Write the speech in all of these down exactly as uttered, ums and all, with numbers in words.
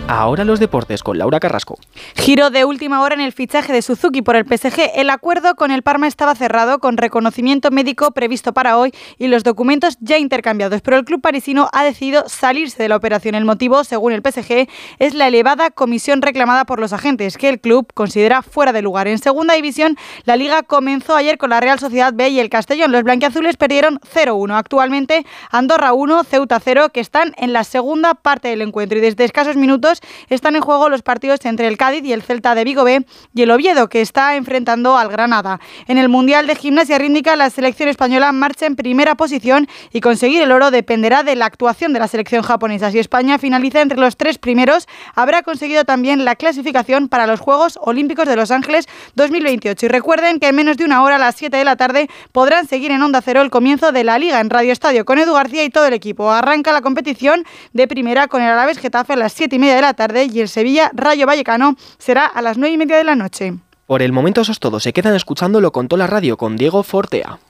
Ahora los deportes con Laura Carrasco. Giro de última hora en el fichaje de Suzuki por el P S G. El acuerdo con el Parma estaba cerrado, con reconocimiento médico previsto para hoy y los documentos ya intercambiados, pero el club parisino ha decidido salirse de la operación. El motivo, según el P S G, es la elevada comisión reclamada por los agentes, que el club considera fuera de lugar. En segunda división, la Liga comenzó ayer con la Real Sociedad B y el Castellón. Los blanquiazules perdieron cero uno. Actualmente, Andorra uno, Ceuta cero, que están en la segunda parte del encuentro, y desde escasos minutos están en juego los partidos entre el Cádiz y el Celta de Vigo B y el Oviedo, que está enfrentando al Granada. En el Mundial de Gimnasia Rítmica, la selección española marcha en primera posición y conseguir el oro dependerá de la actuación de la selección japonesa. Si España finaliza entre los tres primeros, habrá conseguido también la clasificación para los Juegos Olímpicos de Los Ángeles dos mil veintiocho. Y recuerden que en menos de una hora, a las siete de la tarde, podrán seguir en Onda Cero el comienzo de la Liga en Radio Estadio con Edu García y todo el equipo. Arranca la competición de primera con el Alavés Getafe a las siete y media de la tarde y el Sevilla Rayo Vallecano será a las nueve y media de la noche. Por el momento eso es todo. Se quedan escuchando Lo Contó la Radio con Diego Fortea.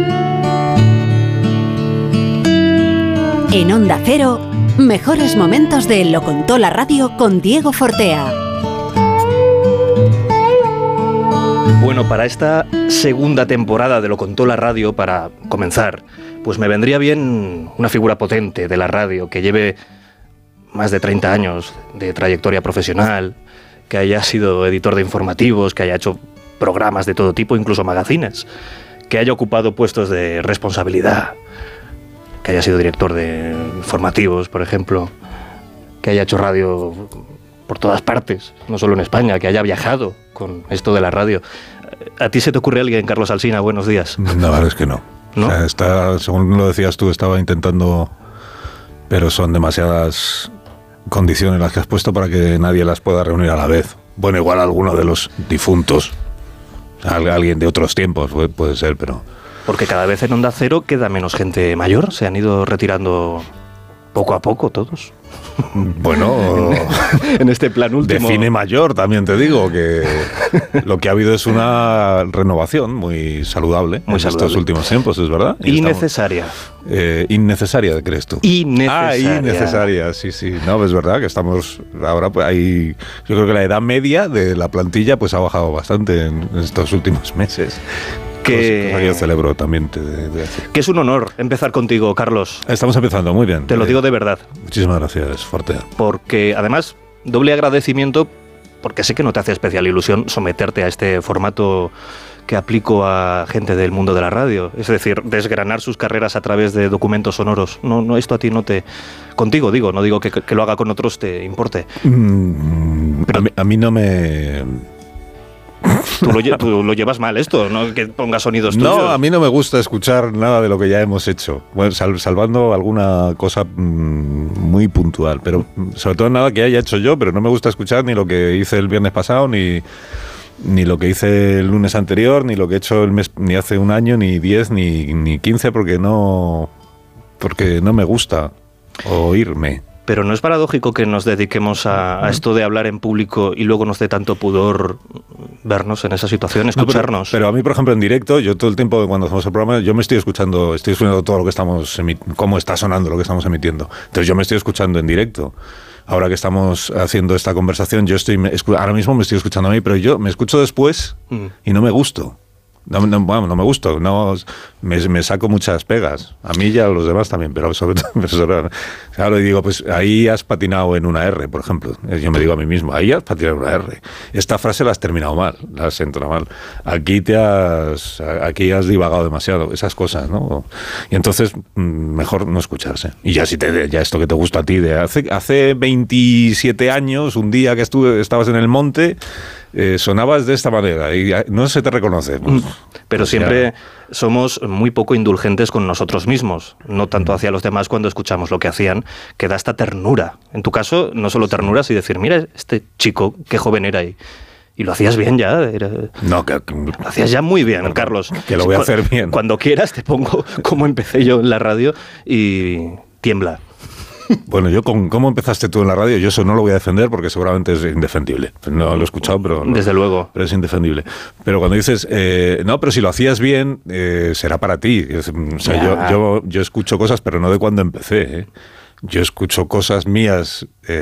En Onda Cero, mejores momentos de Lo Contó la Radio con Diego Fortea. Bueno, para esta segunda temporada de Lo Contó la Radio, para comenzar, pues me vendría bien una figura potente de la radio que lleve más de treinta años de trayectoria profesional, que haya sido editor de informativos, que haya hecho programas de todo tipo, incluso magazines, que haya ocupado puestos de responsabilidad, que haya sido director de informativos, por ejemplo, que haya hecho radio por todas partes, no solo en España, que haya viajado con esto de la radio. ¿A ti se te ocurre alguien, Carlos Alsina? Buenos días. No, la verdad es que no. ¿No? O sea, está, según lo decías tú, estaba intentando, pero son demasiadas condiciones las que has puesto para que nadie las pueda reunir a la vez. Bueno, igual alguno de los difuntos, alguien de otros tiempos puede, puede ser, pero... Porque cada vez en Onda Cero queda menos gente mayor, se han ido retirando poco a poco todos. Bueno, en este plan último. Define mayor, también te digo, que lo que ha habido es una renovación muy saludable muy en saludable. Estos últimos tiempos, es verdad. Y innecesaria. Estamos, eh, innecesaria, ¿crees tú? Innecesaria. Ah, innecesaria, sí, sí. No, es verdad que estamos ahora, pues hay, yo creo que la edad media de la plantilla pues ha bajado bastante en estos últimos meses. Que, cosa que yo celebro también. Te, te, te que es un honor empezar contigo, Carlos. Estamos empezando, muy bien. Te lo digo de verdad. Muchísimas gracias, Fortea. Porque además, doble agradecimiento, porque sé que no te hace especial ilusión someterte a este formato que aplico a gente del mundo de la radio. Es decir, desgranar sus carreras a través de documentos sonoros. No, no, esto a ti no te... Contigo digo, no digo que, que lo haga con otros te importe. Mm, Pero, a, mí, a mí no me... Tú lo, tú lo llevas mal esto, no que ponga sonidos tuyos. No, a mí no me gusta escuchar nada de lo que ya hemos hecho, bueno, sal, salvando alguna cosa mmm, muy puntual, pero sobre todo nada que haya hecho yo, pero no me gusta escuchar ni lo que hice el viernes pasado, ni, ni lo que hice el lunes anterior, ni lo que he hecho el mes, ni hace un año, ni diez, ni, ni quince, porque no, porque no me gusta oírme. Pero ¿no es paradójico que nos dediquemos a, a esto de hablar en público y luego nos dé tanto pudor vernos en esa situación, escucharnos? No, pero, pero a mí, por ejemplo, en directo, yo todo el tiempo cuando hacemos el programa, yo me estoy escuchando, estoy escuchando todo lo que estamos emitiendo, cómo está sonando lo que estamos emitiendo. Entonces yo me estoy escuchando en directo. Ahora que estamos haciendo esta conversación, yo estoy ahora mismo me estoy escuchando a mí, pero yo me escucho después mm. y no me gusto. No, no, bueno, no me gusta, no, me, me saco muchas pegas, a mí y a los demás también, pero sobre todo, claro, y digo, pues ahí has patinado en una R, por ejemplo, yo me digo a mí mismo, ahí has patinado en una R, esta frase la has terminado mal, la has entrado mal, aquí te has, aquí has divagado demasiado, esas cosas, ¿no? Y entonces, mejor no escucharse, y ya si te, ya esto que te gusta a ti, de hace, hace veintisiete años, un día que estuve, estabas en el monte, Eh, sonabas de esta manera y no se te reconoce. Pues, pero pues siempre ya. Somos muy poco indulgentes con nosotros mismos, no tanto hacia los demás cuando escuchamos lo que hacían, que da esta ternura. En tu caso, no solo ternura, sino decir, mira, este chico, qué joven era ahí. Y lo hacías bien ya. Era, no, que, lo hacías ya muy bien, bueno, Carlos. Que lo voy a hacer bien. Cuando quieras te pongo cómo empecé yo en la radio y tiembla. Bueno, yo con cómo empezaste tú en la radio, yo eso no lo voy a defender porque seguramente es indefendible. No lo he escuchado, pero... No, desde luego. Pero es indefendible. Pero cuando dices, eh, no, pero si lo hacías bien, eh, será para ti. O sea, yo, yo, yo escucho cosas, pero no de cuando empecé, ¿eh? Yo escucho cosas mías eh,